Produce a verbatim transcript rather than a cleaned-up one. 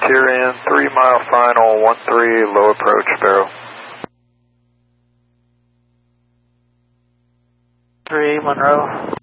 Frontier in, three mile final, one three, low approach, Sparrow. three, Monroe.